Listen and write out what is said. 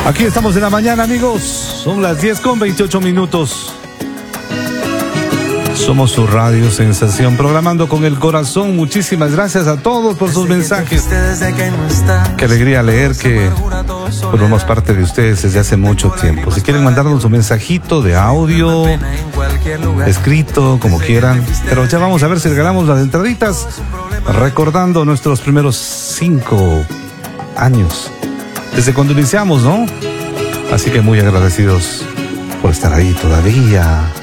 Aquí estamos en la mañana, amigos. Son las 10:28. Somos su radio sensación, programando con el corazón. Muchísimas gracias a todos por sus mensajes. Qué alegría leer que formamos parte de ustedes desde hace mucho tiempo. Si quieren mandarnos un mensajito de audio, escrito, como quieran. Pero ya vamos a ver si regalamos las entraditas, recordando nuestros primeros 5 años, desde cuando iniciamos, ¿no? Así que muy agradecidos por estar ahí todavía.